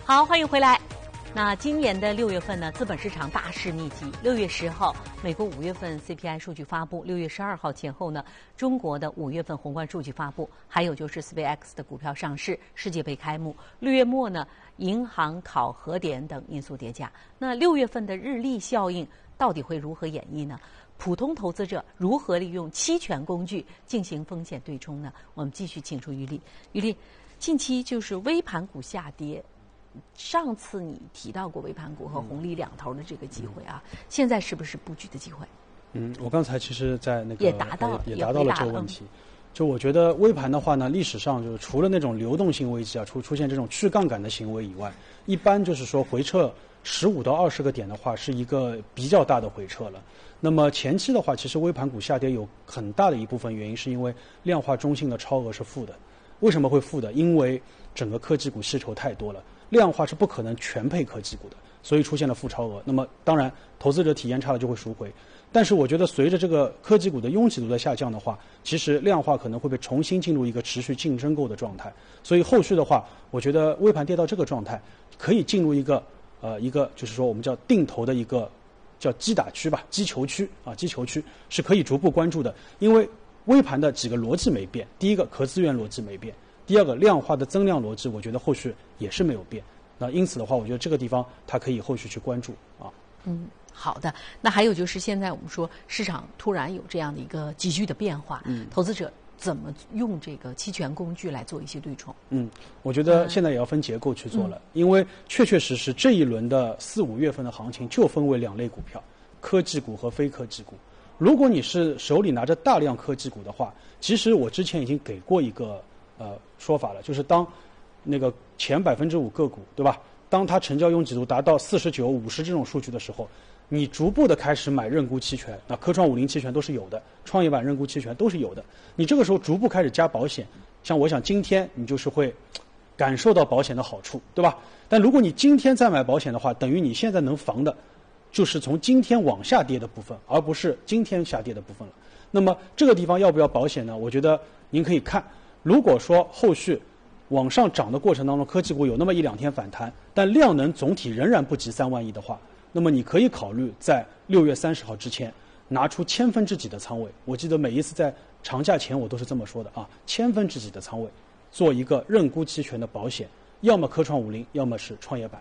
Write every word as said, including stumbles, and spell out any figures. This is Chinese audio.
好，欢迎回来。那今年的六月份呢，资本市场大势密集。六月十号，美国五月份 C P I 数据发布；六月十二号前后呢，中国的五月份宏观数据发布，还有就是 SpaceX 的股票上市，世界杯开幕。六月末呢，银行考核点等因素叠加。那六月份的日历效应到底会如何演绎呢？普通投资者如何利用期权工具进行风险对冲呢？我们继续请出于丽。于丽，近期就是微盘股下跌。上次你提到过微盘股和红利两头的这个机会啊，嗯、现在是不是布局的机会？ 嗯，我刚才其实，在那个也达到也达到了这个问题。嗯、就我觉得微盘的话呢，历史上就是除了那种流动性危机啊，出出现这种去杠杆的行为以外，一般就是说回撤十五到二十个点的话，是一个比较大的回撤了。那么前期的话，其实微盘股下跌有很大的一部分原因是因为量化中性的超额是负的。为什么会负的？因为整个科技股需求太多了。量化是不可能全配科技股的，所以出现了负超额。那么当然，投资者体验差了就会赎回。但是我觉得，随着这个科技股的拥挤度的下降的话，其实量化可能会被重新进入一个持续竞争购的状态。所以后续的话，我觉得微盘跌到这个状态，可以进入一个呃一个就是说我们叫定投的一个叫击打区吧，击球区啊，击球区是可以逐步关注的。因为微盘的几个逻辑没变，第一个可资源逻辑没变。第二个量化的增量逻辑，我觉得后续也是没有变。那因此的话，我觉得这个地方它可以后续去关注啊。 嗯，好的。那还有就是现在我们说市场突然有这样的一个急剧的变化，嗯，投资者怎么用这个期权工具来做一些对冲？ 嗯，我觉得现在也要分结构去做了，嗯、因为确确实实这一轮的四五月份的行情就分为两类股票：科技股和非科技股。如果你是手里拿着大量科技股的话，其实我之前已经给过一个。呃，说法了，就是当那个前百分之五个股，对吧？当它成交拥挤度达到四十九、五十这种数据的时候，你逐步的开始买认沽期权，那科创五零期权都是有的，创业板认沽期权都是有的。你这个时候逐步开始加保险，像我想今天你就是会感受到保险的好处，对吧？但如果你今天再买保险的话，等于你现在能防的，就是从今天往下跌的部分，而不是今天下跌的部分了。那么这个地方要不要保险呢？我觉得您可以看。如果说后续往上涨的过程当中，科技股有那么一两天反弹，但量能总体仍然不及三万亿的话，那么你可以考虑在六月三十号之前拿出千分之几的仓位。我记得每一次在长假前我都是这么说的啊，千分之几的仓位做一个认沽期权的保险，要么科创五零，要么是创业板。